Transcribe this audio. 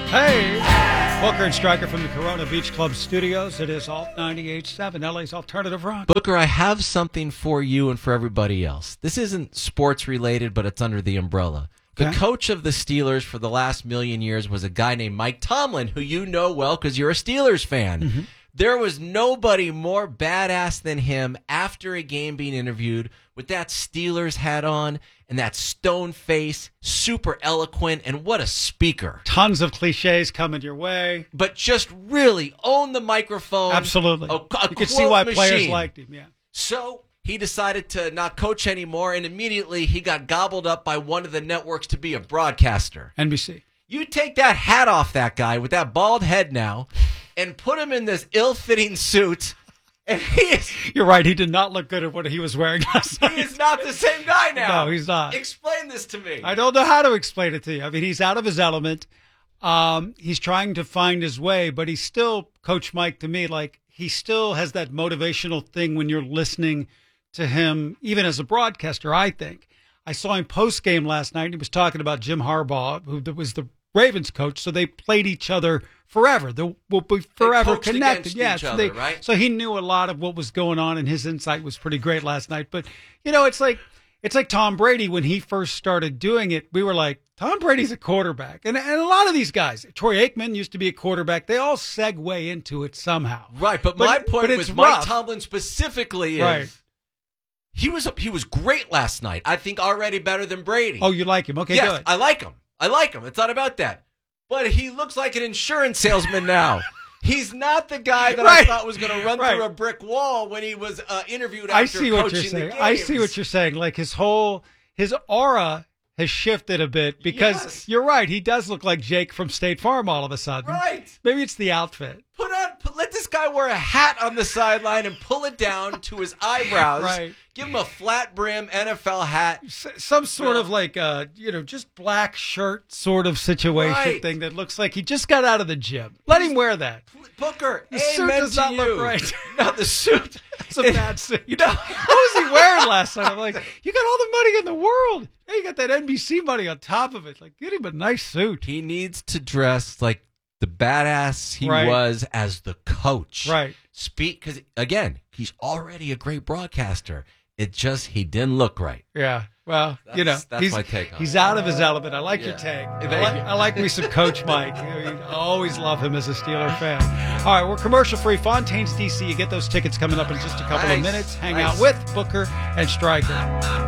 Hey, Booker and Stryker from the Corona Beach Club studios. It is Alt 98.7, LA's alternative rock. Booker, I have something for you and for everybody else. This isn't sports related, but it's under the umbrella. The coach of the Steelers for the last million years was a guy named Mike Tomlin, who you know well because you're a Steelers fan. Mm-hmm. There was nobody more badass than him after a game being interviewed with that Steelers hat on and that stone face, super eloquent, and what a speaker. Tons of cliches coming your way. But just really own the microphone. Absolutely. You can see why players liked him, yeah. So he decided to not coach anymore, and immediately he got gobbled up by one of the networks to be a broadcaster. NBC. You take that hat off that guy with that bald head now and put him in this ill-fitting suit, and he is... You're right, he did not look good at what he was wearing last night. He is not the same guy now. No, he's not. Explain this to me. I don't know how to explain it to you. I mean, he's out of his element. He's trying to find his way, but he's still, Coach Mike, to me, like, he still has that motivational thing when you're listening to him, even as a broadcaster, I think. I saw him post-game last night, and he was talking about Jim Harbaugh, who was the Ravens coach, so they played each other forever. They will be forever connected. Yeah, right? So he knew a lot of what was going on, and his insight was pretty great last night. But, you know, it's like Tom Brady when he first started doing it. We were like, Tom Brady's a quarterback. And a lot of these guys, Troy Aikman used to be a quarterback. They all segue into it somehow. Right, but my point with Mike Tomlin specifically is... Right. He was great last night. I think already better than Brady. Oh, you like him? Okay, yes, good. I like him. It's not about that. But he looks like an insurance salesman now. He's not the guy that I thought was going to run through a brick wall when he was interviewed after coaching the games. I see what you're saying. Like his aura has shifted a bit because you're right. He does look like Jake from State Farm all of a sudden. Right. Maybe it's the outfit. Let this guy wear a hat on the sideline and pull it down to his eyebrows. Right. Give him a flat brim NFL hat. Some sort of like, just black shirt sort of situation thing that looks like he just got out of the gym. Let him wear that. Booker, the suit does not look right. No, the suit. It's a bad suit. What was he wearing last night? I'm like, you got all the money in the world. Hey, you got that NBC money on top of it. Like, get him a nice suit. He needs to dress like the badass he was as the coach. Right. Because, again, he's already a great broadcaster. It just, he didn't look right. Yeah. Well, that's my take on he's out of his element. I like your take. I like me some Coach Mike. I always love him as a Steeler fan. All right, we're commercial-free. Fontaine's DC. You get those tickets coming up in just a couple of minutes. Hang out with Booker and Stryker.